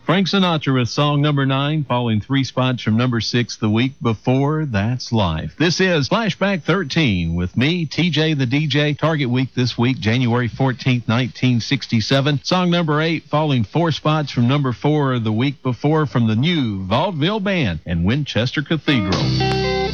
Frank Sinatra with song number 9, falling 3 spots from number 6 the week before. That's life. This is Flashback 13 with me, TJ the DJ. Target week this week, January 14th, 1967. Song number 8, falling 4 spots from number 4 the week before from the new Vaudeville Band and Winchester Cathedral.